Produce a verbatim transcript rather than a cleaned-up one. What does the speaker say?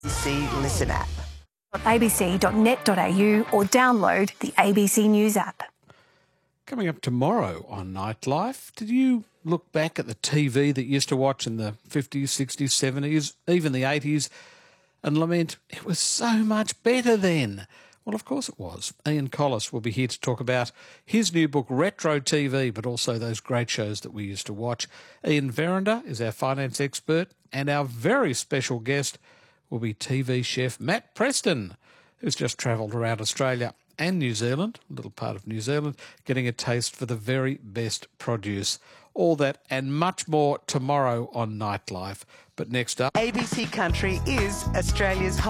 A B C Listen app. a b c dot net dot a u or download the A B C News app. Coming up tomorrow on Nightlife, did you look back at the T V that you used to watch in the fifties, sixties, seventies, even the eighties, and lament it was so much better then? Well, of course it was. Ian Collis will be here to talk about his new book, Retro T V, but also those great shows that we used to watch. Ian Verinder is our finance expert, and our very special guest will be T V chef Matt Preston, who's just travelled around Australia and New Zealand, a little part of New Zealand, getting a taste for the very best produce. All that and much more tomorrow on Nightlife. But next up, A B C Country is Australia's